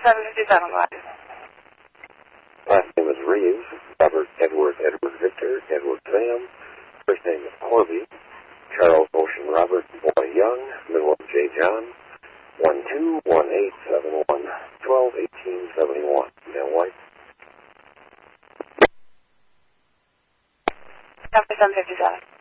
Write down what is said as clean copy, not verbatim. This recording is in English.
757, go ahead. Last name is Reeves. Robert Edward Victor, Edward Sam. First name is Corby. Charles Ocean Robert Boy Young. Middle of J. John. 121871. 121871. Male white. 757.